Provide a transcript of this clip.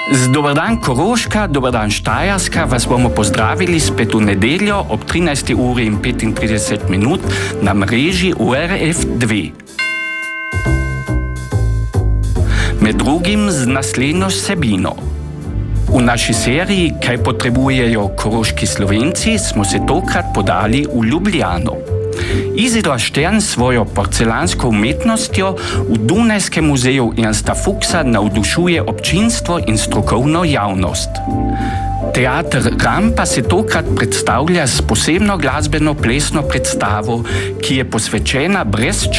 Dober dan Koroška, dober dan Štajerska, vas bomo pozdravili spet v nedeljo ob 13:35 na mreži ORF2. Med drugim z naslednjo vsebino. V naši seriji Kaj potrebujejo koroški Slovenci smo se tokrat podali v Ljubljano. Izidor Štern svojo porcelansko umetnostjo v Dunajskem muzeju Ernsta Fuchsa navdušuje občinstvo in strokovno javnost. Teater Rampa se tokrat predstavlja s posebno glasbeno plesno predstavo, ki je posvečena brezčasju